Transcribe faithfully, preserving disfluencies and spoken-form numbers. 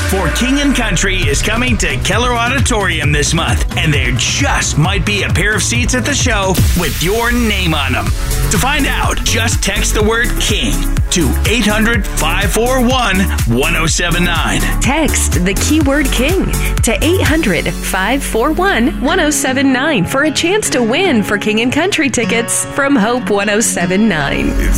For King and Country is coming to Keller Auditorium this month, and there just might be a pair of seats at the show with your name on them. To find out, just text the word King to eight hundred, five four one, one oh seven nine. Text the keyword King to eight hundred, five four one, one oh seven nine for a chance to win for King and Country tickets from Hope one oh seven nine.